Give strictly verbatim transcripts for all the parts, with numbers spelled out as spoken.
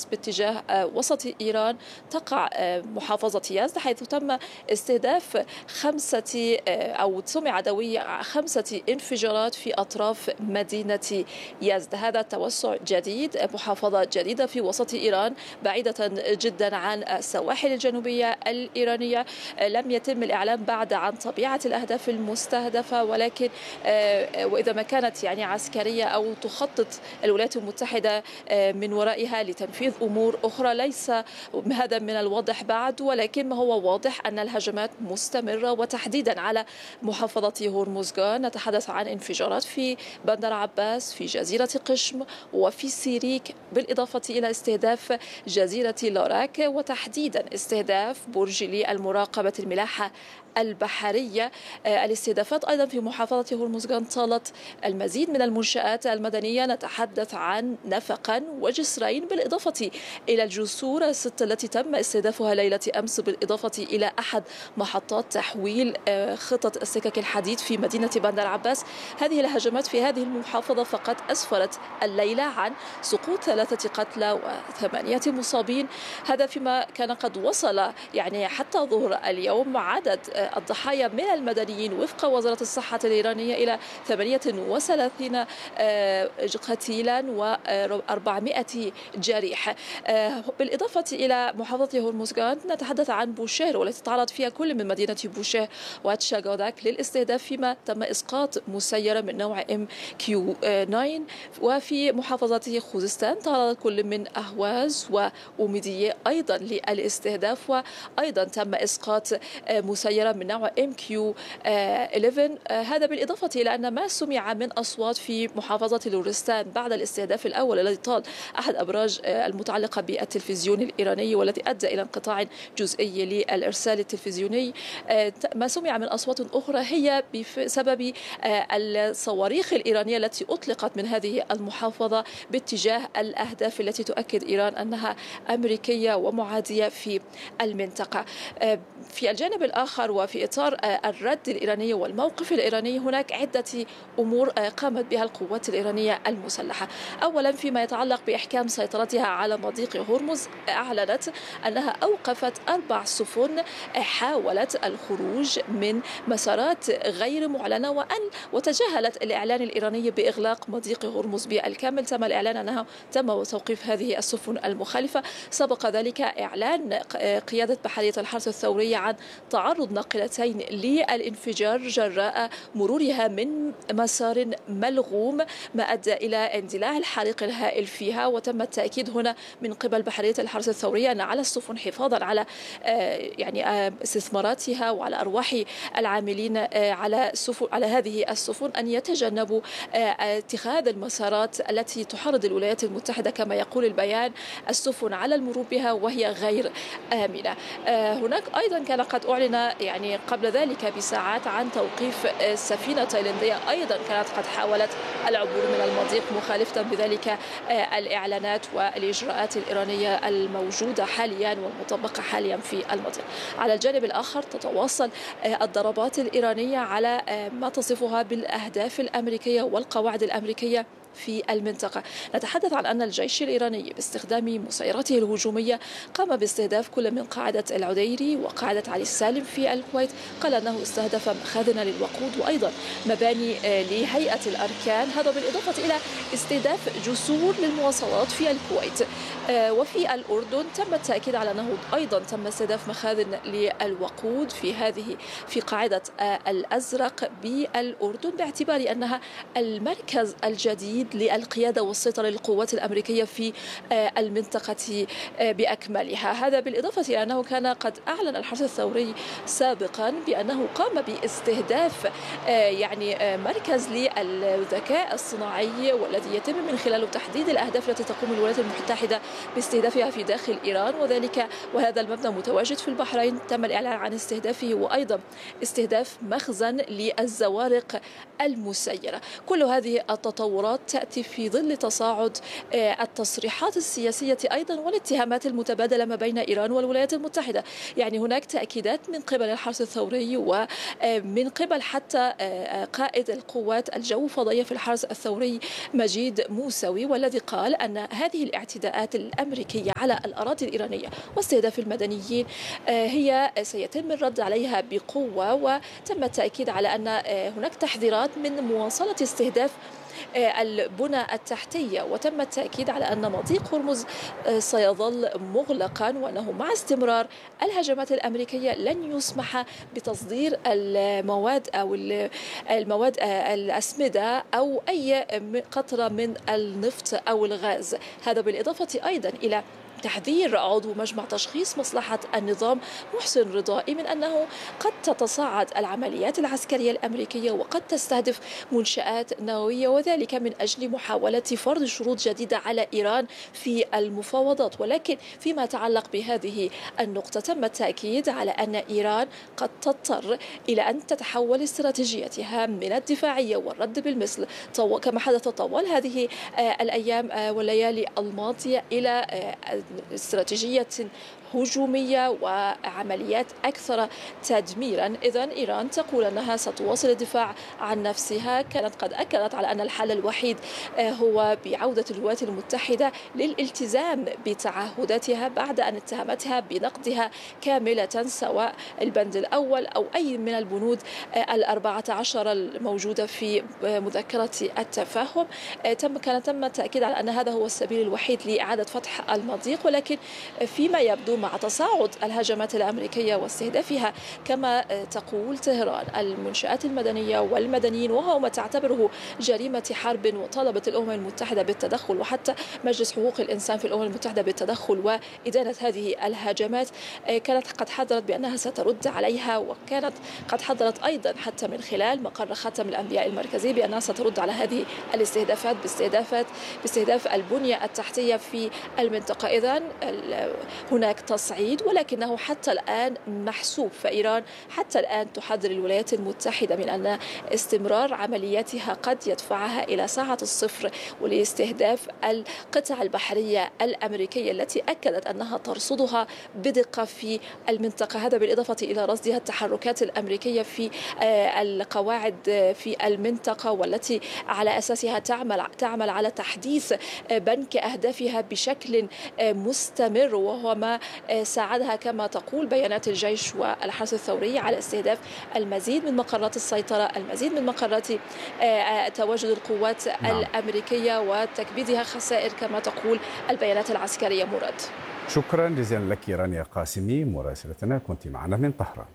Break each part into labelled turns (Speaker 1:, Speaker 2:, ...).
Speaker 1: عباس باتجاه وسط إيران تقع محافظة يزد، حيث تم استهداف خمسة أو سمع دوي خمسة انفجارات في أطراف مدينة يزد. هذا توسع جديد، محافظة جديدة في وسط إيران بعيدة جدا عن السواحل الجنوبية الإيرانية. لم يتم الإعلام بعد عن طبيعة الأهداف المستهدفة، ولكن وإذا ما كانت يعني عسكرية أو تخطط الولايات المتحدة من ورائها لتنفيذ أمور أخرى، ليس هذا من الواضح بعد، ولكن ما هو واضح أن الهجمات مستمرة، وتحديدا على محافظة هرمزغان. نتحدث عن انفجارات في بندر عباس، في جزيرة قشم، وفي سيريك، بالإضافة إلى استهداف جزيرة لوراك، وتحديدا استهداف برج للمراقبة الملاحة البحرية. الاستهدافات أيضا في محافظة هرمزغان طالت المزيد من المنشآت المدنية، نتحدث عن نفقا وجسرين، بالإضافة إلى الجسور الست التي تم استهدافها ليلة أمس، بالإضافة إلى أحد محطات تحويل خطط السكك الحديد في مدينة بندر عباس. هذه الهجمات في هذه المحافظة فقط أسفرت الليلة عن سقوط ثلاثة قتلى وثمانية مصابين. هذا فيما كان قد وصل يعني حتى ظهر اليوم عدد الضحايا من المدنيين وفق وزارة الصحة الإيرانية إلى ثمانية وثلاثين قتيلا وأربعمائة جريح. بالإضافة إلى محافظة هرمزغان نتحدث عن بوشير، والتي تعرض فيها كل من مدينة بوشير وتشاغوداك للاستهداف، فيما تم إسقاط مسيرة من نوع إم كيو تسعة. وفي محافظة خوزستان تعرض كل من أهواز وأوميدية أيضا للاستهداف، وأيضا تم إسقاط مسيرة من نوع إم كيو إحدى عشر. هذا بالإضافة إلى أن ما سمع من أصوات في محافظة لورستان بعد الاستهداف الأول الذي طال أحد أبراج المتعلقة بالتلفزيون الإيراني والذي أدى إلى انقطاع جزئي للإرسال التلفزيوني. ما سمع من أصوات أخرى هي بسبب الصواريخ الإيرانية التي أطلقت من هذه المحافظة باتجاه الأهداف التي تؤكد إيران أنها أمريكية ومعادية في المنطقة. في الجانب الآخر وفي إطار الرد الإيراني والموقف الإيراني، هناك عدة أمور قامت بها القوات الإيرانية المسلحة. أولا فيما يتعلق بإحكام سيطرتها على مضيق هرمز، أعلنت أنها أوقفت أربع سفن حاولت الخروج من مسارات غير معلنة، وأن وتجاهلت الإعلان الإيراني بإغلاق مضيق هرمز بالكامل. تم الإعلان أنها تم توقيف هذه السفن المخالفة. سبق ذلك إعلان قيادة بحرية الحرس الثورية عن تعرض ناقلتين للانفجار جراء مرورها من مسار ملغوم، ما أدى إلى اندلاع الحريق الهائل فيها. وتم التأكيد هنا من قبل بحرية الحرس الثورية أن على السفن حفاظا على يعني استثماراتها وعلى أرواح العاملين على سفن على هذه السفن أن يتجنبوا اتخاذ المسارات التي تحرض الولايات المتحدة كما يقول البيان السفن على المرور بها وهي غير آمنة. هناك أيضا كان قد أعلن يعني قبل ذلك بساعات عن توقيف سفينة تايلاندية أيضا كانت قد حاولت العبور من المضيق، مخالفة بذلك الإعلانات والإجراءات الإيرانية الموجودة حاليا والمطبقة حاليا في المضيق. على الجانب الآخر تتواصل الضربات الإيرانية على ما تصفها بالأهداف الأمريكية والقواعد الأمريكية في المنطقة. نتحدث عن أن الجيش الإيراني باستخدام مسيراته الهجومية قام باستهداف كل من قاعدة العديري وقاعدة علي السالم في الكويت. قال أنه استهدف مخازن للوقود وأيضا مباني لهيئة الأركان، هذا بالإضافة إلى استهداف جسور للمواصلات في الكويت. وفي الأردن تم التأكيد على أنه أيضا تم استهداف مخازن للوقود في هذه في قاعدة الأزرق بالأردن، باعتبار أنها المركز الجديد للقيادة والسيطرة للقوات الأمريكية في المنطقة بأكملها. هذا بالإضافة إلى أنه كان قد أعلن الحرس الثوري سابقا بأنه قام باستهداف يعني مركز للذكاء الصناعي والذي يتم من خلاله تحديد الأهداف التي تقوم الولايات المتحدة باستهدافها في داخل إيران، وذلك وهذا المبنى متواجد في البحرين. تم الإعلان عن استهدافه وأيضا استهداف مخزن للزوارق المسيرة. كل هذه التطورات تأتي في ظل تصاعد التصريحات السياسية أيضا والاتهامات المتبادلة ما بين إيران والولايات المتحدة. يعني هناك تأكيدات من قبل الحرس الثوري ومن قبل حتى قائد القوات الجو الفضائية في الحرس الثوري مجيد موسوي، والذي قال أن هذه الاعتداءات الأمريكية على الأراضي الإيرانية واستهداف المدنيين هي سيتم الرد عليها بقوة، وتم التأكيد على أن هناك تحذيرات من مواصلة استهداف البنى التحتية، وتم التأكيد على أن مضيق هرمز سيظل مغلقا، وأنه مع استمرار الهجمات الأمريكية لن يسمح بتصدير المواد أو المواد الأسمدة أو أي قطرة من النفط أو الغاز. هذا بالإضافة أيضا إلى تحذير عضو مجمع تشخيص مصلحة النظام محسن رضائي من أنه قد تتصاعد العمليات العسكرية الأمريكية وقد تستهدف منشآت نووية، وذلك من أجل محاولة فرض شروط جديدة على إيران في المفاوضات. ولكن فيما يتعلق بهذه النقطة تم التأكيد على أن إيران قد تضطر إلى أن تتحول استراتيجيتها من الدفاعية والرد بالمثل كما حدث طوال هذه الأيام والليالي الماضية إلى استراتيجية هجومية وعمليات أكثر تدميرا. إذن إيران تقول أنها ستواصل الدفاع عن نفسها. كانت قد أكدت على أن الحل الوحيد هو بعودة الولايات المتحدة للالتزام بتعهداتها بعد أن اتهمتها بنقدها كاملة، سواء البند الأول أو أي من البنود الأربعة عشر الموجودة في مذكرة التفاهم. تم كان تم التأكيد على أن هذا هو السبيل الوحيد لإعادة فتح المضيق، ولكن فيما يبدو مع تصاعد الهجمات الأمريكية واستهدافها كما تقول طهران المنشآت المدنية والمدنيين وهو ما تعتبره جريمة حرب، وطالبت الأمم المتحدة بالتدخل وحتى مجلس حقوق الإنسان في الأمم المتحدة بالتدخل وإدانة هذه الهجمات. كانت قد حذرت بأنها سترد عليها، وكانت قد حذرت أيضا حتى من خلال مقر خاتم الأنبياء المركزي بأنها سترد على هذه الاستهدافات باستهدافات باستهداف البنية التحتية في المنطقة. إذن هناك تصعيد ولكنه حتى الآن محسوب، فإيران حتى الآن تحذر الولايات المتحدة من أن استمرار عملياتها قد يدفعها إلى ساعة الصفر ولاستهداف القطع البحرية الأمريكية التي أكدت أنها ترصدها بدقة في المنطقة. هذا بالإضافة إلى رصدها التحركات الأمريكية في القواعد في المنطقة، والتي على أساسها تعمل تعمل على تحديث بنك أهدافها بشكل مستمر، وهو ما ساعدها كما تقول بيانات الجيش والحرس الثوري على استهداف المزيد من مقرات السيطرة، المزيد من مقرات تواجد القوات نعم. الأمريكية وتكبيدها خسائر كما تقول البيانات العسكرية. مراد،
Speaker 2: شكرا جزيلا لك رانيا قاسمي مراسلتنا، كنت معنا من طهران.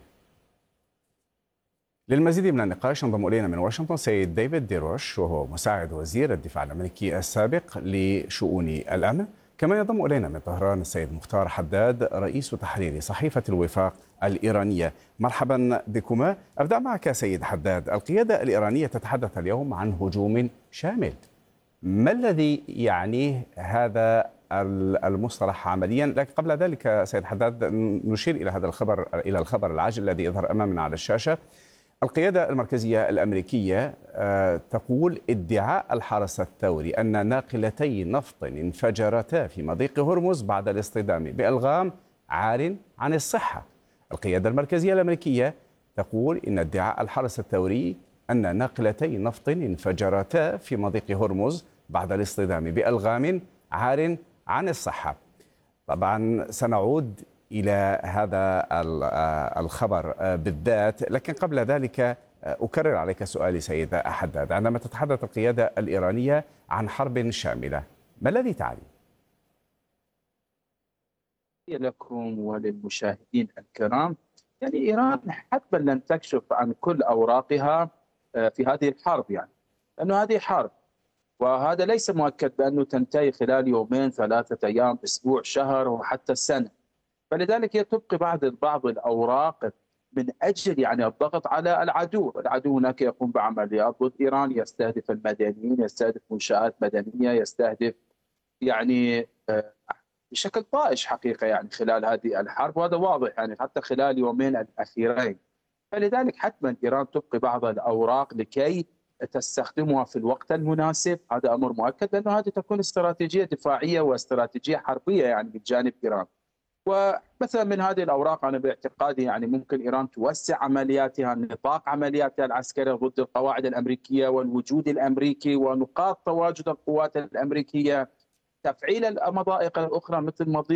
Speaker 2: للمزيد من النقاش انضم الينا من واشنطن سيد ديفيد ديروش، وهو مساعد وزير الدفاع الامريكي السابق لشؤون الامن. كما ينضم الينا من طهران السيد مختار حداد رئيس تحرير صحيفه الوفاق الايرانيه. مرحبا بكما. ابدا معك سيد حداد. القياده الايرانيه تتحدث اليوم عن هجوم شامل. ما الذي يعنيه هذا المصطلح عمليا؟ لكن قبل ذلك سيد حداد نشير الى هذا الخبر الى الخبر العاجل الذي يظهر امامنا على الشاشه. القيادة المركزية الأمريكية تقول ادعاء الحرس الثوري أن ناقلتي نفط انفجرتا في مضيق هرمز بعد الاصطدام بألغام عار عن الصحة. القيادة المركزية الأمريكية تقول إن ادعاء الحرس الثوري أن ناقلتي نفط انفجرتا في مضيق هرمز بعد الاصطدام بألغام عار عن الصحة. طبعا سنعود إلى هذا الخبر بالذات، لكن قبل ذلك أكرر عليك سؤالي سيد حداد. عندما تتحدث القيادة الإيرانية عن حرب شاملة، ما الذي تعني؟
Speaker 3: لكم وللمشاهدين الكرام، يعني إيران حتما لن تكشف عن كل أوراقها في هذه الحرب، يعني لأنه هذه حرب، وهذا ليس مؤكد بأنه تنتهي خلال يومين ثلاثة أيام أسبوع شهر وحتى سنة. فلذلك هي تبقي بعض بعض الاوراق من اجل يعني الضغط على العدو، العدو هناك يقوم بعمليات ضد ايران، يستهدف المدنيين، يستهدف منشآت مدنيه، يستهدف يعني بشكل طائش حقيقه يعني خلال هذه الحرب، وهذا واضح يعني حتى خلال يومين الاخيرين. فلذلك حتما ايران تبقي بعض الاوراق لكي تستخدمها في الوقت المناسب، هذا امر مؤكد، لانه هذه تكون استراتيجيه دفاعيه واستراتيجيه حربيه يعني بجانب ايران. ومثلا من هذه الاوراق انا باعتقادي يعني ممكن ايران توسع عملياتها، نطاق عملياتها العسكريه ضد القواعد الامريكيه والوجود الامريكي ونقاط تواجد القوات الامريكيه، تفعيل المضائق الاخرى مثل مضيق